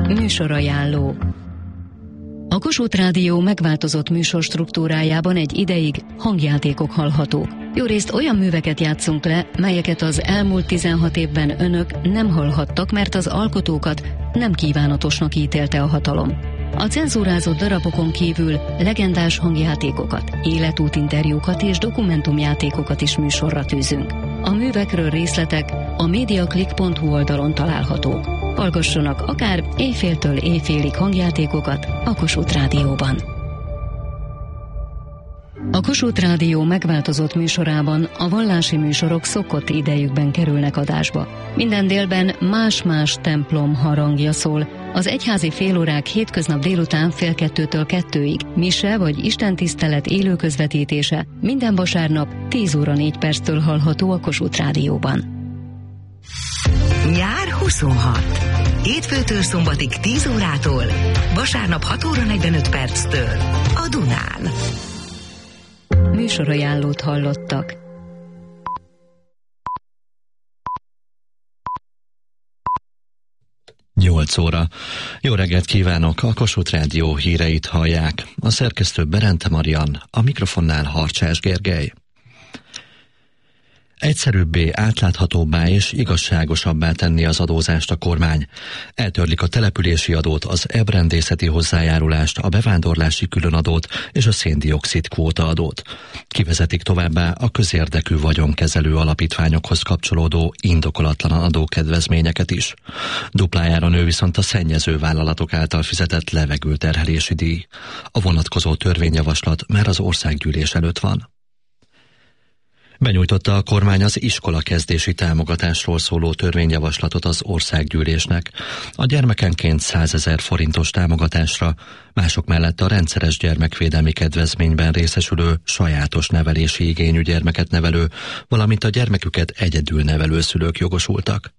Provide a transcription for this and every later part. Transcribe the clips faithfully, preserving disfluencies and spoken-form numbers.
Műsorajánló. A Kossuth Rádió megváltozott műsor struktúrájában egy ideig hangjátékok hallhatók. Jórészt olyan műveket játszunk le, melyeket az elmúlt tizenhat évben önök nem hallhattak, mert az alkotókat nem kívánatosnak ítélte a hatalom. A cenzúrázott darabokon kívül legendás hangjátékokat, életútinterjúkat és dokumentumjátékokat is műsorra tűzünk. A művekről részletek a mediaclick pont hu oldalon találhatók. Hallgassanak akár éjféltől éjfélig hangjátékokat a Kossuth Rádióban. A Kossuth Rádió megváltozott műsorában a vallási műsorok szokott idejükben kerülnek adásba. Minden délben más-más templom harangja szól. Az egyházi félórák hétköznap délután fél kettőtől kettőig, mise vagy istentisztelet élő közvetítése minden vasárnap tíz óra négy perctől hallható a Kossuth Rádióban. Nyár huszonhat. Hétfőtől szombatig tíz órától, vasárnap hat óra negyvenöt perctől a Dunán. Műsorajánlót hallottak. nyolc óra. Jó reggelt kívánok! A Kossuth Rádió híreit hallják. A szerkesztő Berente Marian, a mikrofonnál Harcsás Gergely. Egyszerűbbé, átláthatóbbá és igazságosabbá tenni az adózást a kormány. Eltörlik a települési adót, az ebrendészeti hozzájárulást, a bevándorlási különadót és a széndioxid kvóta adót. Kivezetik továbbá a közérdekű vagyonkezelő alapítványokhoz kapcsolódó indokolatlan adókedvezményeket is. Duplájára nő viszont a szennyező vállalatok által fizetett levegőterhelési díj. A vonatkozó törvényjavaslat már az országgyűlés előtt van. Benyújtotta a kormány az iskolakezdési támogatásról szóló törvényjavaslatot az országgyűlésnek. A gyermekenként százezer forintos támogatásra, mások mellett a rendszeres gyermekvédelmi kedvezményben részesülő, sajátos nevelési igényű gyermeket nevelő, valamint a gyermeküket egyedül nevelő szülők jogosultak.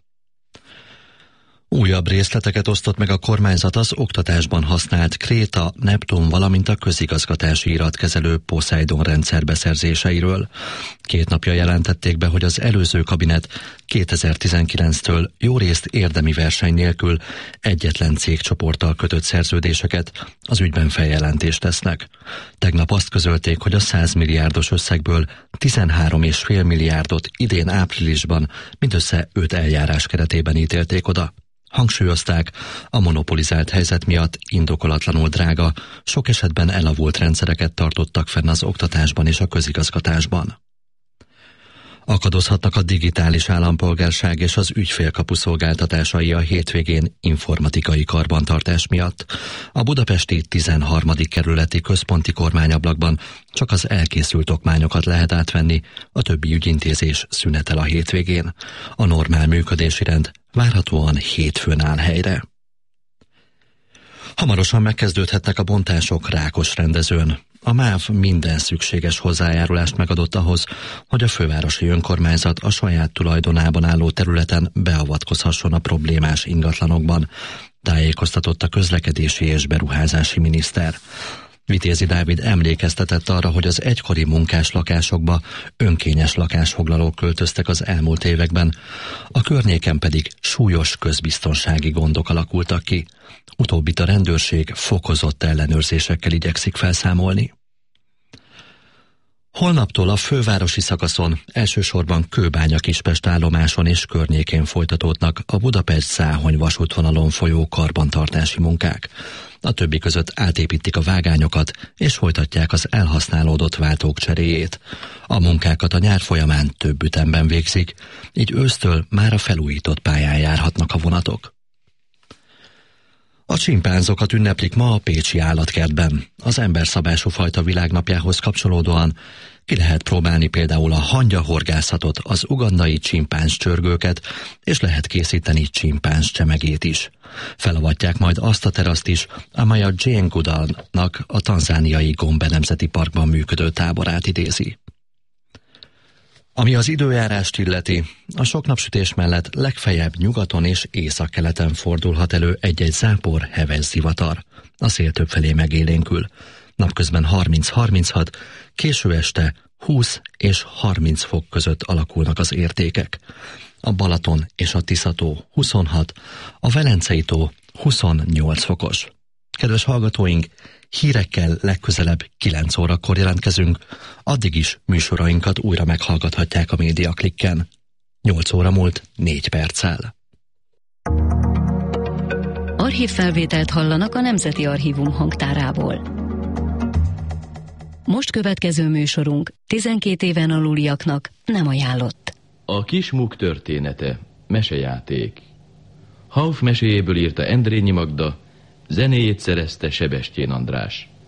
Újabb részleteket osztott meg a kormányzat az oktatásban használt Kréta, Neptun, valamint a közigazgatási iratkezelő Poseidon rendszer beszerzéseiről. Két napja jelentették be, hogy az előző kabinet kétezer-tizenkilenctől jórészt érdemi verseny nélkül egyetlen cégcsoporttal kötött szerződéseket, az ügyben feljelentést tesznek. Tegnap azt közölték, hogy a száz milliárdos összegből tizenhárom egész öt milliárdot idén áprilisban mindössze öt eljárás keretében ítélték oda. Hangsúlyozták, a monopolizált helyzet miatt indokolatlanul drága, sok esetben elavult rendszereket tartottak fenn az oktatásban és a közigazgatásban. Akadozhatnak a digitális állampolgárság és az ügyfélkapu szolgáltatásai a hétvégén informatikai karbantartás miatt. A budapesti tizenharmadik kerületi központi kormányablakban csak az elkészült okmányokat lehet átvenni, a többi ügyintézés szünetel a hétvégén. A normál működési rend várhatóan hétfőn áll helyre. Hamarosan megkezdődhetnek a bontások Rákosrendezőn. A MÁV minden szükséges hozzájárulást megadott ahhoz, hogy a fővárosi önkormányzat a saját tulajdonában álló területen beavatkozhasson a problémás ingatlanokban, tájékoztatott a közlekedési és beruházási miniszter. Vitézi Dávid emlékeztetett arra, hogy az egykori munkáslakásokba önkényes lakásfoglalók költöztek az elmúlt években, a környéken pedig súlyos közbiztonsági gondok alakultak ki. Utóbbit a rendőrség fokozott ellenőrzésekkel igyekszik felszámolni. Holnaptól a fővárosi szakaszon, elsősorban Kőbánya-Kispest állomáson és környékén folytatódnak a Budapest-Záhony vasútvonalon folyó karbantartási munkák. A többi között átépítik a vágányokat és folytatják az elhasználódott váltók cseréjét. A munkákat a nyár folyamán több ütemben végzik, így ősztől már a felújított pályán járhatnak a vonatok. A csimpánzokat ünneplik ma a pécsi állatkertben. Az emberszabású fajta világnapjához kapcsolódóan ki lehet próbálni például a hangyahorgászatot, az ugandai csimpánz csörgőket, és lehet készíteni csimpánz csemegét is. Felavatják majd azt a teraszt is, amely a Jane Goodall-nak a tanzániai Gombe Nemzeti Parkban működő táborát idézi. Ami az időjárást illeti, a sok napsütés mellett legfeljebb nyugaton és északkeleten fordulhat elő egy-egy zápor, heves zivatar. A szél többfelé megélénkül. Napközben harminc-harminchat, késő este húsz és harminc fok között alakulnak az értékek. A Balaton és a Tisza-tó huszonhat, a Velencei-tó huszonnyolc fokos. Kedves hallgatóink, hírekkel legközelebb kilenc órakor jelentkezünk, addig is műsorainkat újra meghallgathatják a Média Klikken. nyolc óra múlt négy perccel. Archívfelvételt hallanak a Nemzeti Archívum hangtárából. Most következő műsorunk tizenkét éven aluliaknak nem ajánlott. A kis Muk története, mesejáték. Hauf meséjéből írta Endrényi Magda, zenéjét szerezte Sebestyén András.